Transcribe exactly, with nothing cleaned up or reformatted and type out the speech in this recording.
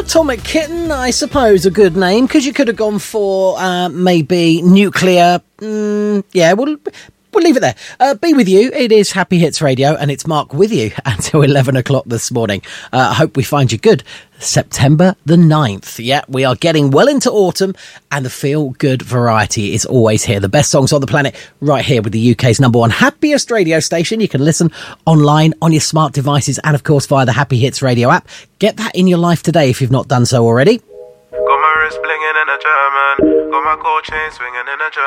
Atomic Kitten, I suppose, a good name, because you could have gone for uh, maybe Nuclear. Mm, yeah, we'll, we'll leave it there. Uh, be with you. It is Happy Hits Radio, and it's Mark with you until eleven o'clock this morning. Uh, I hope we find you good. September the ninth. Yeah, we are getting well into autumn, and the feel-good variety is always here. The best songs on the planet right here with the U K's number one happiest radio station. You can listen online on your smart devices and, of course, via the Happy Hits Radio app. Get that in your life today if you've not done so already. Got my wrist blinging in a German. Got my gold chain swinging in a German.